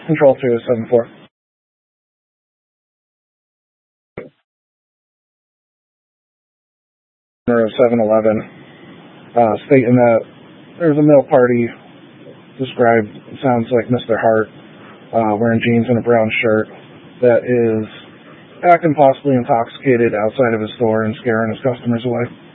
Control 274. Of 7-Eleven, stating that there's a meal party described, sounds like Mr. Hart, wearing jeans and a brown shirt, that is acting possibly intoxicated outside of his store and scaring his customers away.